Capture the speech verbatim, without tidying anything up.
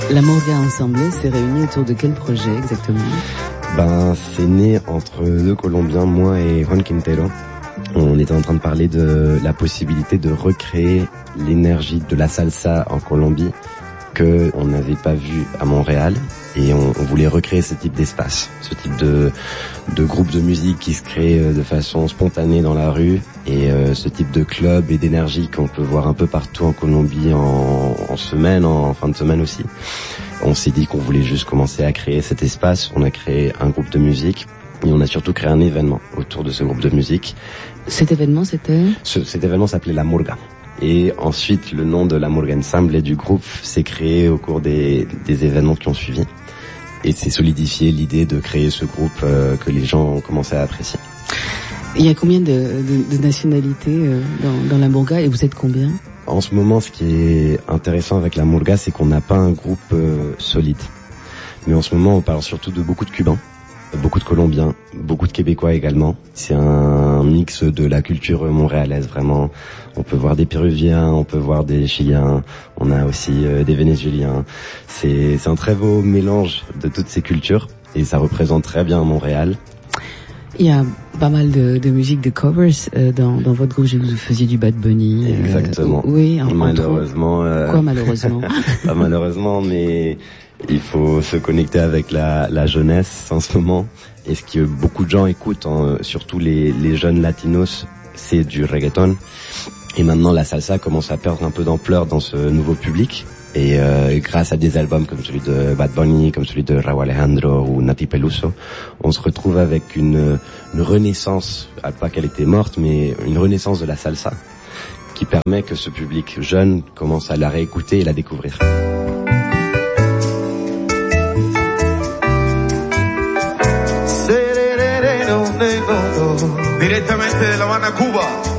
La Murga Ensemble s'est réunie autour de quel projet exactement? Ben, c'est né entre deux Colombiens, moi et Juan Quintero. On était en train de parler de la possibilité de recréer l'énergie de la salsa en Colombie que on n'avait pas vu à Montréal, et on, on voulait recréer ce type d'espace, ce type de, de groupe de musique qui se crée de façon spontanée dans la rue, et euh, ce type de club et d'énergie qu'on peut voir un peu partout en Colombie en, en semaine, en fin de semaine aussi. On s'est dit qu'on voulait juste commencer à créer cet espace. On a créé un groupe de musique et on a surtout créé un événement autour de ce groupe de musique. Cet événement, c'était ce, Cet événement s'appelait La Murga. Et ensuite, le nom de La Murga Ensemble et du groupe s'est créé au cours des, des événements qui ont suivi. Et c'est solidifié l'idée de créer ce groupe euh, que les gens ont commencé à apprécier. Il y a combien de, de, de nationalités euh, dans, dans La Murga, et vous êtes combien? En ce moment, ce qui est intéressant avec La Murga, c'est qu'on n'a pas un groupe euh, solide. Mais en ce moment, on parle surtout de beaucoup de Cubains, beaucoup de Colombiens, beaucoup de Québécois également. C'est un mix de la culture montréalaise, vraiment. On peut voir des Péruviens, on peut voir des Chiliens, on a aussi euh, des Vénézuéliens. C'est, c'est un très beau mélange de toutes ces cultures, et ça représente très bien Montréal. Il y a pas mal de, de musique, de covers euh, dans, dans votre groupe. J'ai vu que vous faisiez du Bad Bunny. Exactement. Euh, oui, en malheureusement. Euh, Quoi malheureusement? Pas malheureusement, mais il faut se connecter avec la, la jeunesse en ce moment. Et ce que beaucoup de gens écoutent, hein, surtout les, les jeunes latinos, c'est du reggaeton. Et maintenant, la salsa commence à perdre un peu d'ampleur dans ce nouveau public. Et euh, grâce à des albums comme celui de Bad Bunny, comme celui de Rauw Alejandro ou Nati Peluso, on se retrouve avec une, une renaissance, pas qu'elle était morte, mais une renaissance de la salsa qui permet que ce public jeune commence à la réécouter et la découvrir. Directamente de La Habana, Cuba.